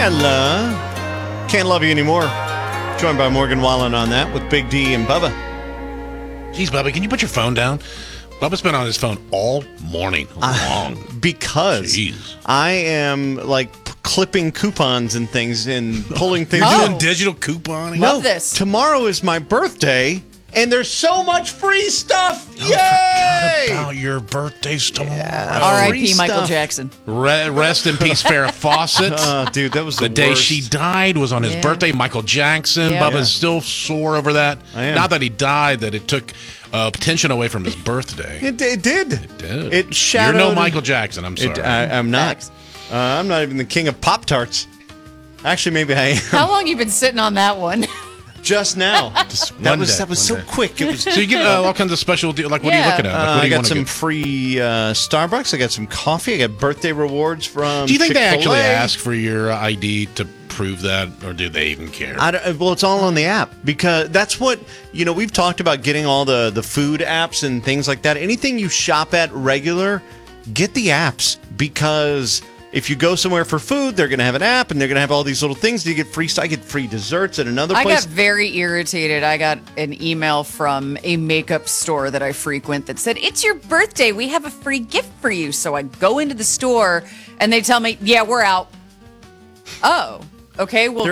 Hello. Can't love you anymore. Joined by Morgan Wallen on that with Big D and Bubba. Jeez, Bubba, can you put your phone down? Bubba's been on his phone all morning long. Because Jeez. I am like clipping coupons and things and pulling things. You're doing digital couponing? No, Love this. Tomorrow is my birthday, and there's so much free stuff. Oh, Yay! forgot about your birthday's tomorrow. R.I.P. Free Michael stuff. Jackson. Rest in peace, Farrah Fawcett. Dude, that was the The day worst. she died was on his Yeah. birthday. Michael Jackson. Yeah. Bubba's still sore over that. I am. Not that he died, that it took attention away from his birthday. It did. Dude. It shadowed. You're no Michael Jackson. I'm sorry. I'm not. Facts. I'm not even the king of Pop-Tarts. Actually, maybe I am. How long you been sitting on that one? Just now. Just that one was day, that was one so day. quick. It was. So you get all kinds of special deals. Like, what are you Yeah. looking at? Like, what do I you got want to some get? free Starbucks. I got some coffee. I got birthday rewards from. Do you think they actually Chick-fil-A. ask for your ID to prove that, or do they even care? Well, it's all on the app because that's what we've talked about getting all the food apps and things like that. Anything you shop at regular, get the apps because if you go somewhere for food, they're going to have an app and they're going to have all these little things. You get free stuff. I get free desserts at another I place. got very irritated. I got an email from a makeup store that I frequent that said, "It's your birthday. We have a free gift for you." So I go into the store and they tell me, "Yeah, we're out." Oh, okay. Well,